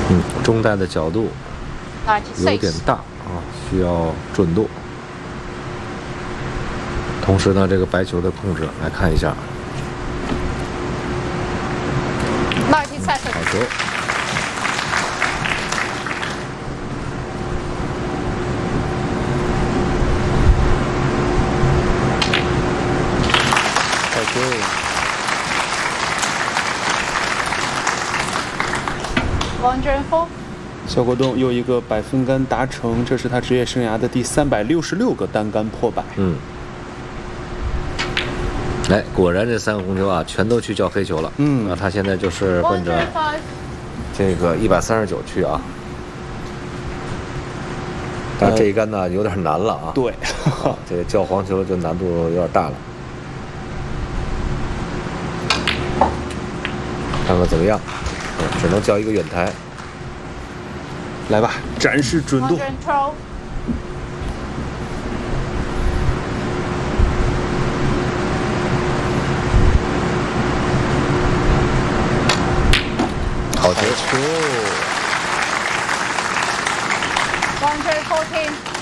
中带的角度有点大啊，需要准度。同时呢，这个白球的控制来看一下。好球。 小果冻又一个100分杆达成，这是他职业生涯的第366个单杆破百。 哎，果然这3个红球啊，全都去叫黑球了。那他现在就是奔着这个139去啊。但这一杆呢有点难了啊。 对， 这个叫黄球就难度有点大了。看看怎么样？只能叫一个远台。 来吧，展示准度。 好球！ 球。